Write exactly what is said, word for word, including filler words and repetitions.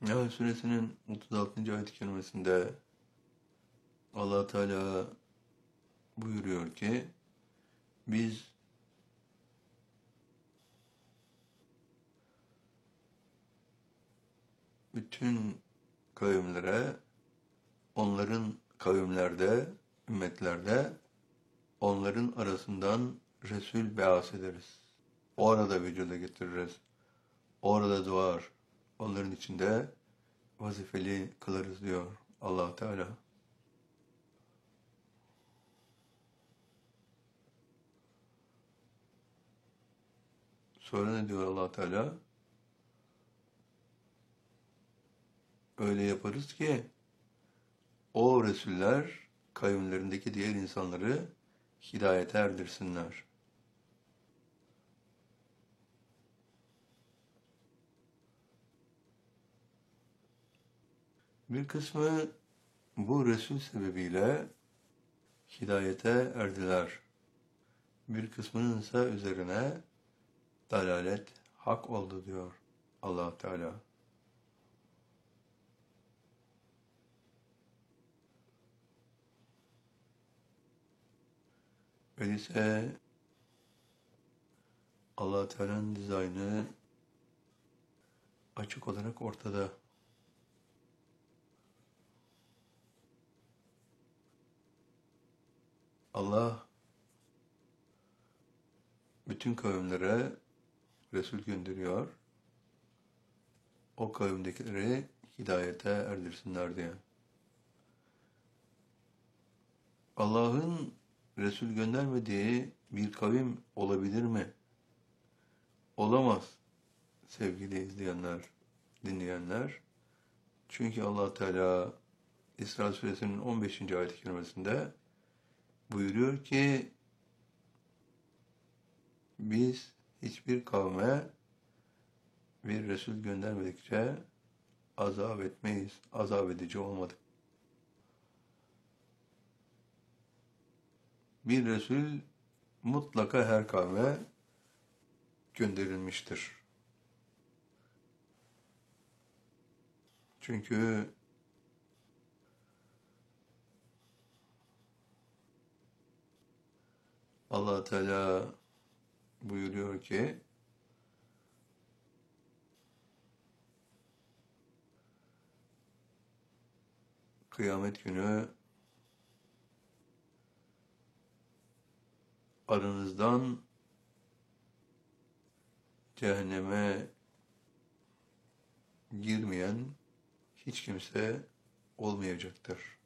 Nahl Suresinin otuz altıncı ayet-i kerimesinde Allah Teala buyuruyor ki biz bütün kavimlere, onların kavimlerde, ümmetlerde onların arasından Resul beas ederiz. Orada vücuda getiririz. Orada doğar. Onların içinde vazifeli kılarız diyor Allah Teala. Sonra ne diyor Allah Teala? Öyle yaparız ki o Resuller kavimlerindeki diğer insanları hidayete erdirsinler. Bir kısmı bu Resul sebebiyle hidayete erdiler. Bir kısmının ise üzerine dalalet hak oldu diyor Allah Teala. Öyleyse Allah Teala'nın dizaynı açık olarak ortada. Allah bütün kavimlere Resul gönderiyor. O kavimdekileri hidayete erdirsinler diye. Allah'ın Resul göndermediği bir kavim olabilir mi? Olamaz sevgili izleyenler, dinleyenler. Çünkü Allah Teala İsra Suresinin on beşinci ayet-i kerimesinde buyuruyor ki biz hiçbir kavme bir Resul göndermedikçe azap etmeyiz, azap edici olmadık. Bir Resul mutlaka her kavme gönderilmiştir. Çünkü Allah Teala buyuruyor ki kıyamet günü aranızdan cehenneme girmeyen hiç kimse olmayacaktır.